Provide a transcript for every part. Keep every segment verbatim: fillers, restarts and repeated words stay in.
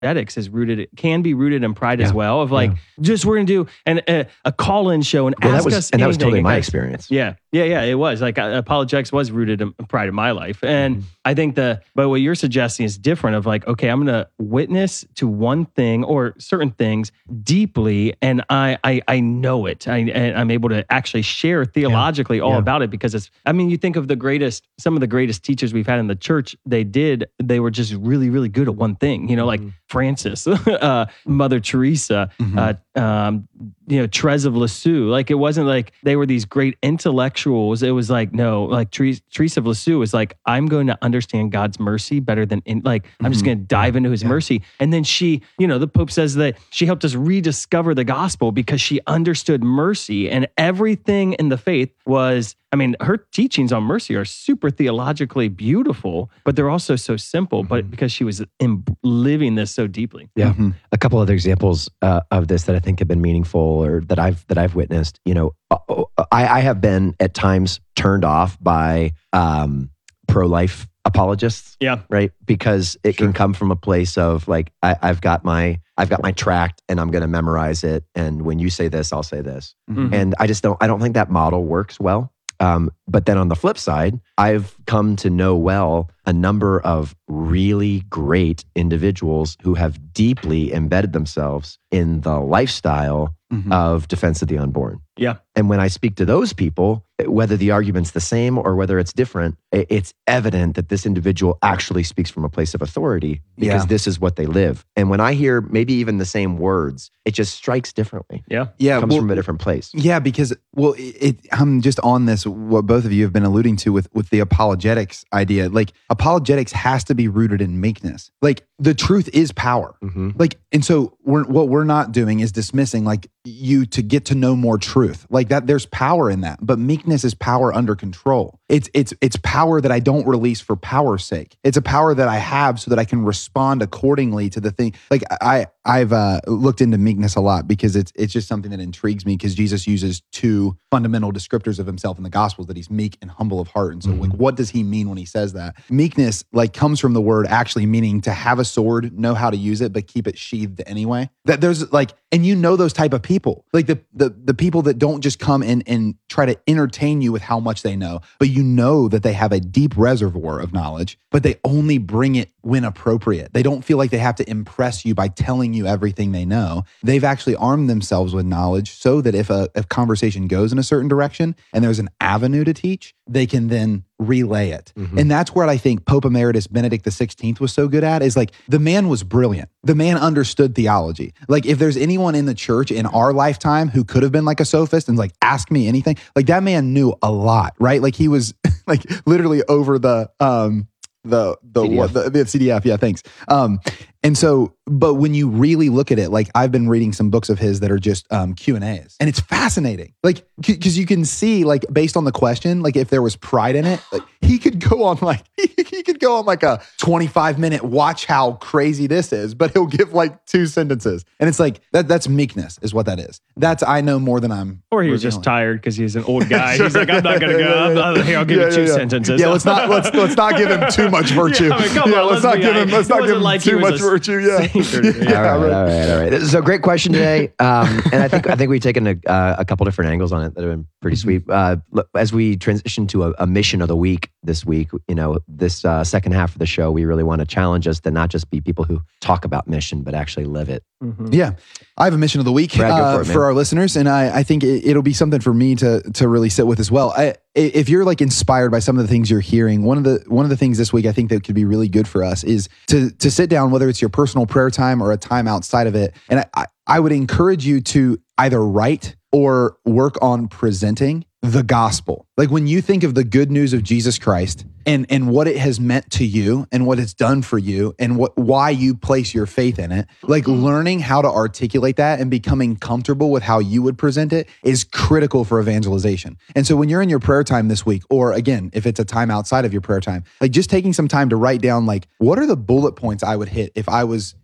apologetics is rooted, can be rooted in pride yeah. as well. Of like, yeah. just we're gonna do an, a, a call-in show and well, ask that was, us and anything. that was totally and my guys, experience. Yeah, yeah, yeah. It was like uh, apologetics was rooted in pride in my life, and mm-hmm. I think the but what you're suggesting is different. Of like, okay, I'm gonna witness to one thing or certain things deeply, and I I, I know it. I and I'm able to actually share theologically yeah. all yeah. about it because it's. I mean, you think of the greatest, some of the greatest teachers we've had in the church. They did. They were just really, really good at one thing. You know, mm-hmm. like Francis, uh, Mother Teresa, mm-hmm. uh, um, you know, Therese of Lisieux. Like it wasn't like they were these great intellectuals. It was like no, like Therese, Therese of Lisieux was like, I'm going to understand God's mercy better than in, like mm-hmm. I'm just going to dive into His yeah. mercy. And then she, you know, the Pope says that she helped us rediscover the gospel because she understood mercy, and everything in the faith was. I mean, her teachings on mercy are super theologically beautiful, but they're also so simple. Mm-hmm. But because she was in, living this so deeply. Yeah, mm-hmm. a couple other examples uh, of this that I think have been meaningful, or that I've that I've witnessed. You know, I, I have been at times turned off by um, pro-life apologists. Yeah, right, because it sure. can come from a place of like I, I've got my I've got my tract and I'm going to memorize it, and when you say this, I'll say this, mm-hmm. and I just don't I don't think that model works well. Um, but then on the flip side, I've come to know well a number of really great individuals who have deeply embedded themselves in the lifestyle mm-hmm. of defense of the unborn. Yeah. And when I speak to those people, whether the argument's the same or whether it's different, it's evident that this individual actually speaks from a place of authority because yeah. this is what they live. And when I hear maybe even the same words, it just strikes differently. Yeah. Yeah. It comes well, from a different place. Yeah, because, well, it, it, I'm just on this, what both of you have been alluding to with, with the apologetics idea. Like, apologetics has to be rooted in meekness. Like, the truth is power. Mm-hmm. Like, and so we're, what we're not doing is dismissing like you to get to know more truth. Like that, there's power in that. But meekness is power under control. It's it's it's power that I don't release for power's sake. It's a power that I have so that I can respond accordingly to the thing. Like I I've uh, looked into meekness a lot because it's it's just something that intrigues me because Jesus uses two fundamental descriptors of himself in the Gospels, that he's meek and humble of heart. And so mm-hmm. like, what does he mean when he says that? Meekness like comes from the word actually meaning to have a sword, know how to use it, but keep it sheathed anyway. That there's like, and you know those type of people, like the the the people that don't just come and and try to entertain you with how much they know, but you know that they have a deep reservoir of knowledge, but they only bring it when appropriate. They don't feel like they have to impress you by telling you everything they know. They've actually armed themselves with knowledge so that if a if conversation goes in a certain direction and there's an avenue to teach, they can then relay it. Mm-hmm. And that's where I think Pope Emeritus Benedict the sixteenth was so good at, is like the man was brilliant. The man understood theology. Like if there's anyone in the church in our lifetime who could have been like a sophist and like, ask me anything, like that man knew a lot, right? Like he was like literally over the, um, the, the, what, the, the C D F. Yeah. Thanks. Um, and so, but when you really look at it, like I've been reading some books of his that are just um, Q and A's, and it's fascinating. Like, because you can see, like, based on the question, like if there was pride in it, like he could go on like he could go on like a twenty-five minute watch how crazy this is, but he'll give like two sentences, and it's like that. That's meekness, is what that is. That's I know more than I'm. Or he was revealing. Just tired because he's an old guy. He's like, I'm not gonna go. I'm not, here, I'll give yeah, you two yeah, yeah. sentences. Yeah, let's not let's let's not give him too much virtue. Yeah, I mean, come yeah on, let's, let's not give him let's not give him like too much a, virtue. Yeah. yeah all right, all right, all right. So great question today, um, and I think I think we've taken a, uh, a couple different angles on it that have been pretty sweet. Uh, as we transition to a, a mission of the week this week, you know, this uh, second half of the show, we really want to challenge us to not just be people who talk about mission, but actually live it. Mm-hmm. Yeah, I have a mission of the week Brad, uh, for, it, for our listeners, and I, I think it, it'll be something for me to to really sit with as well. I, if you're like inspired by some of the things you're hearing, one of the one of the things this week I think that could be really good for us is to to sit down, whether it's your personal prayer time or a time outside of it, and I, I, I would encourage you to either write or work on presenting the gospel. Like when you think of the good news of Jesus Christ and, and what it has meant to you and what it's done for you and what why you place your faith in it, like learning how to articulate that and becoming comfortable with how you would present it is critical for evangelization. And so when you're in your prayer time this week, or again, if it's a time outside of your prayer time, like just taking some time to write down, like, what are the bullet points I would hit if I was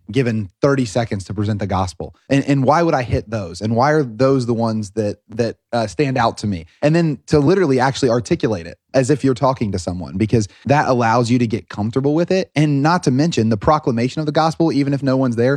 given thirty seconds to present the gospel? And, and why would I hit those? And why are those the ones that that uh, stand out to me? And then to literally actually articulate it as if you're talking to someone, because that allows you to get comfortable with it. And not to mention the proclamation of the gospel, even if no one's there,